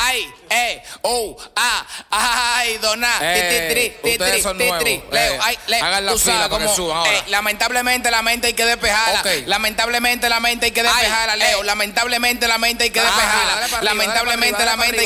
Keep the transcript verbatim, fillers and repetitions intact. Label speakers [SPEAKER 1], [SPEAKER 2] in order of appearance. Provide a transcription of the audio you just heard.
[SPEAKER 1] ay, eh, oh, ah, ay, doná,
[SPEAKER 2] Eh,
[SPEAKER 1] titri,
[SPEAKER 2] ustedes
[SPEAKER 1] titri,
[SPEAKER 2] son
[SPEAKER 1] titri,
[SPEAKER 2] nuevos.
[SPEAKER 1] Leo,
[SPEAKER 2] Eh,
[SPEAKER 1] ay, Leo,
[SPEAKER 2] hagan la
[SPEAKER 1] tú
[SPEAKER 2] fila
[SPEAKER 1] sabes
[SPEAKER 2] para que
[SPEAKER 1] cómo,
[SPEAKER 2] suban ahora.
[SPEAKER 1] eh, lamentablemente la mente hay que despejarla,
[SPEAKER 2] Ok.
[SPEAKER 1] lamentablemente la mente hay que despejarla,
[SPEAKER 2] Ay,
[SPEAKER 1] Leo,
[SPEAKER 2] eh.
[SPEAKER 1] lamentablemente la mente hay que
[SPEAKER 2] Ah,
[SPEAKER 1] despejarla,
[SPEAKER 2] dale para arriba,
[SPEAKER 1] lamentablemente
[SPEAKER 2] dale
[SPEAKER 1] la
[SPEAKER 2] para
[SPEAKER 1] mente hay